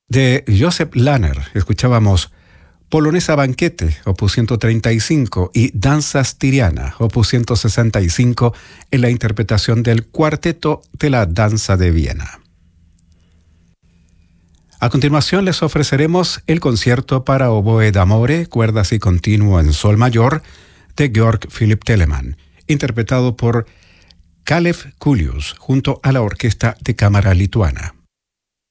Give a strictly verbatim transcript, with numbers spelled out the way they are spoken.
De Joseph Lanner escuchábamos Polonesa Banquete, opus ciento treinta y cinco, y Danza Styriana, opus ciento sesenta y cinco, en la interpretación del Cuarteto de la Danza de Viena. A continuación les ofreceremos el concierto para oboe d'amore, cuerdas y continuo en sol mayor de Georg Philipp Telemann, interpretado por Kalev Kulius junto a la Orquesta de Cámara Lituana.